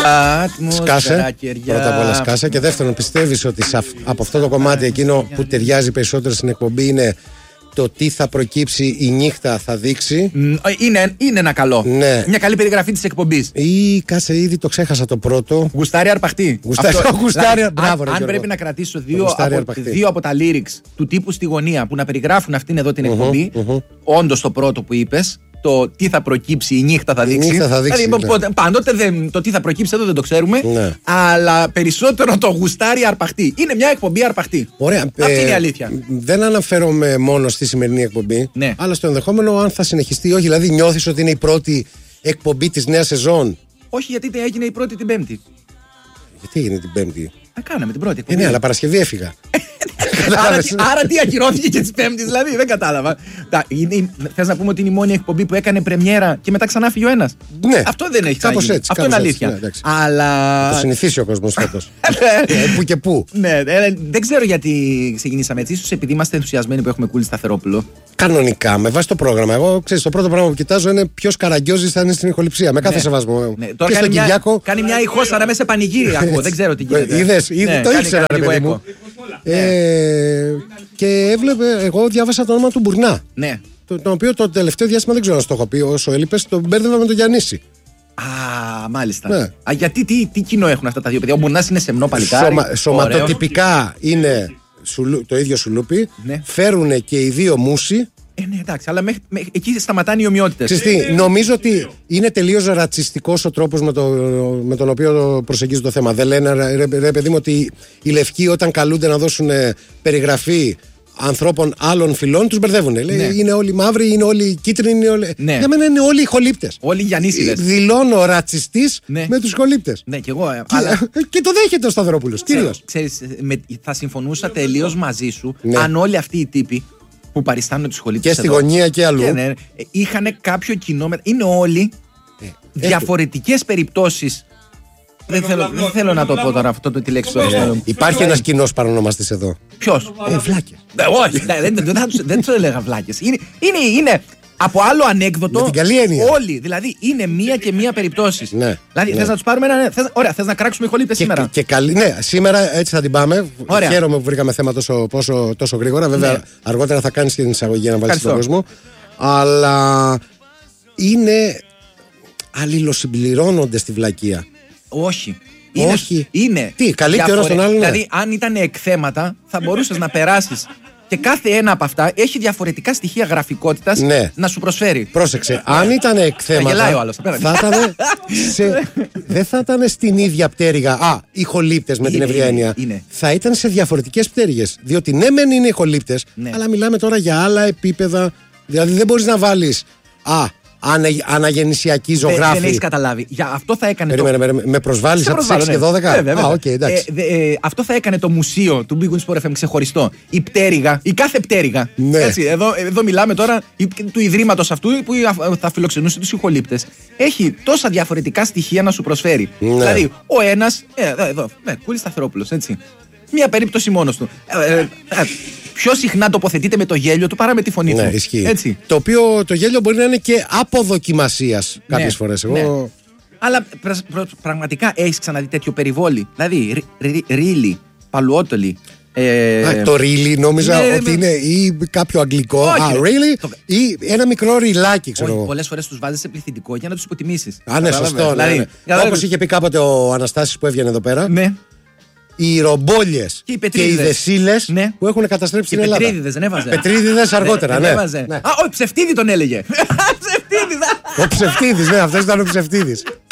Σκάσε. Πρώτα απ' όλα σκάσε. Και δεύτερον, πιστεύεις ότι από αυτό το κομμάτι εκείνο που ταιριάζει περισσότερο στην εκπομπή είναι το τι θα προκύψει η νύχτα θα δείξει. Είναι ένα καλό. Ναι. Μια καλή περιγραφή της εκπομπής. Ή κάτσε, ήδη το ξέχασα το πρώτο. Γουστάρι αρπαχτή. Αν πρέπει να κρατήσω δύο από τα lyrics του τύπου στη γωνία που να περιγράφουν αυτήν εδώ την εκπομπή, όντως το πρώτο που είπες, το τι θα προκύψει η νύχτα θα δείξει. Δηλαδή, πάντοτε το τι θα προκύψει εδώ δεν το ξέρουμε. Ναι. Αλλά περισσότερο το γουστάρι αρπαχτή. Είναι μια εκπομπή αρπαχτή. Ωραία. Αυτή είναι η αλήθεια. Δεν αναφέρομαι μόνο στη σημερινή εκπομπή, ναι, αλλά στο ενδεχόμενο αν θα συνεχιστεί ή όχι. Δηλαδή, νιώθεις ότι είναι η πρώτη εκπομπή της νέας σεζόν? Όχι, γιατί έγινε η πρώτη την Πέμπτη. Γιατί έγινε την Πέμπτη? Κάναμε την πρώτη εκπομπή. Ναι, αλλά Παρασκευή έφυγα. Άρα τι ακυρώθηκε και τη Πέμπτη, δηλαδή δεν κατάλαβα. Θες να πούμε ότι είναι η μόνη εκπομπή που έκανε πρεμιέρα και μετά ξανά φύγει ο ένας? Ναι. Αυτό δεν έχει κάπως ξαναγίνει. Έτσι. Αυτό είναι αλήθεια. Ναι, αλλά. Το συνηθίσει ο κόσμος φέτος. Πού και πού. Ναι, δεν ξέρω γιατί ξεκινήσαμε έτσι. Ίσως επειδή είμαστε ενθουσιασμένοι που έχουμε Κούλη Σταθερόπουλο. Κανονικά, με βάση το πρόγραμμα. Εγώ ξέρεις, το πρώτο πράγμα που κοιτάζω είναι ποιος Καραγκιόζης θα είναι στην ηχοληψία. Με κάθε σεβασμό. Τώρα κάνει μια ηχόσα να μέσα σε πανηγύρι. Δεν ξέρω τι γίνεται. Είδες, το ήξερα, ρε παιδί μου. Και εγώ διάβασα το όνομα του Μπουρνά. Ναι. Το οποίο το τελευταίο διάστημα δεν ξέρω αν το έχω πει. Όσο έλειπες, τον μπέρδευα με τον Γιαννίση. Μάλιστα. Ναι. Γιατί τι κοινό έχουν αυτά τα δύο παιδιά? Ο Μπουρνάς είναι σεμνό παλικάρι. Σωματοτυπικά είναι το ίδιο σουλούπι. Ναι. Φέρουν και οι δύο μουσι. Ναι, εντάξει, αλλά εκεί σταματάνε οι ομοιότητες. Νομίζω ότι είναι τελείως ρατσιστικός ο τρόπος με τον οποίο προσεγγίζει το θέμα. Δεν λένε, ρε παιδί μου, ότι οι λευκοί όταν καλούνται να δώσουν περιγραφή ανθρώπων άλλων φυλών τους μπερδεύουν. Ναι. Λέει, είναι όλοι μαύροι, είναι όλοι κίτρινοι, είναι όλοι. Ναι. Για μένα είναι όλοι οι χολύπτες. Όλοι οι Γιαννίσιδες. Δηλώνω ρατσιστής με τους χολύπτες. Ναι, και εγώ. Και το δέχεται ο Σταυρόπουλος. Ξέρεις, θα συμφωνούσα τελείως μαζί σου αν όλοι αυτοί οι τύποι που παριστάνουν τους χολύπτες. Και στη γωνία και αλλού. Είχαν κάποιο κοινό. Είναι όλοι διαφορετικές περιπτώσεις. Δεν θέλω να το πω τώρα αυτό τη λέξη. Υπάρχει ένας κοινός παρονομαστής εδώ. Ποιος? Βλάκες. Όχι, δεν το έλεγα βλάκες. Είναι από άλλο ανέκδοτο. Με την καλή έννοια. Όλοι. Δηλαδή είναι μία και μία περιπτώσεις. Ναι. Δηλαδή θες να τους πάρουμε ένα. Ωραία, θες να κράξουμε οι χολύπτες σήμερα? Ναι, σήμερα έτσι θα την πάμε. Ωραία. Χαίρομαι που βρήκαμε θέμα τόσο γρήγορα. Βέβαια, αργότερα θα κάνεις και την εισαγωγή να βάλεις τον κόσμο. Αλλά είναι. Αλληλοσυμπληρώνονται στη βλακεία. Όχι. Είναι. Τι, καλύτερο στον άλλον. Δηλαδή, αν ήταν εκθέματα, θα μπορούσες να περάσεις. Και κάθε ένα από αυτά έχει διαφορετικά στοιχεία γραφικότητας να σου προσφέρει. Πρόσεξε. Αν ήταν εκθέματα. Γελάει ο άλλος. Δεν θα ήταν στην ίδια πτέρυγα. Οι χολύπτες με την ευρία έννοια. Θα ήταν σε διαφορετικές πτέρυγες. Διότι ναι, μεν είναι οι χολύπτες, αλλά μιλάμε τώρα για άλλα επίπεδα. Δηλαδή δεν μπορείς να βάλεις. Αναγεννησιακή ζωγράφη. Δεν έχεις καταλάβει. Για αυτό θα έκανε. Με προσβάλλεις από τις 6 και 12. Αυτό θα έκανε το μουσείο του Big Win Sport FM ξεχωριστό. Η πτέρυγα, η κάθε πτέρυγα. Ναι. Έτσι, εδώ μιλάμε τώρα του ιδρύματος αυτού που θα φιλοξενούσε τους ηχολήπτες. Έχει τόσα διαφορετικά στοιχεία να σου προσφέρει. Ναι. Δηλαδή, ο ένας. Κούλη Σταθερόπουλος, έτσι. Μία περίπτωση μόνος του. Πιο συχνά τοποθετείται με το γέλιο του παρά με τη φωνή του. Ναι, ισχύει. Έτσι. Το οποίο το γέλιο μπορεί να είναι και αποδοκιμασίας κάποιες φορές. Αλλά πραγματικά έχεις ξαναδεί τέτοιο περιβόλι? Δηλαδή, ρίλι, παλουότολι. Το really νόμιζα ότι είναι ή κάποιο αγγλικό. Really, ή ένα μικρό ριλάκι, ξέρω εγώ. Πολλές φορές τους βάζεις σε πληθυντικό για να τους υποτιμήσεις. Ναι, σωστό. Όπως είχε πει κάποτε ο Αναστάσης που έβγαινε εδώ πέρα. Ναι. Οι ρομπόλιες και οι δεσίλες που έχουν καταστρέψει την Ελλάδα. Πετρίδιδες δεν έβαζε. Πετρίδιδες αργότερα, ναι. Ο Ψευτίδη τον έλεγε. Ο Ψευτίδης, ναι, αυτός ήταν ο Ψευτίδης.